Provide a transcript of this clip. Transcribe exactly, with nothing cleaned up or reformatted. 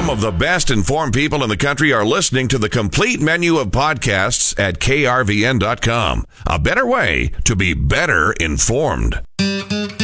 Some of the best informed people in the country are listening to the complete menu of podcasts at K R V N dot com. A better way to be better informed.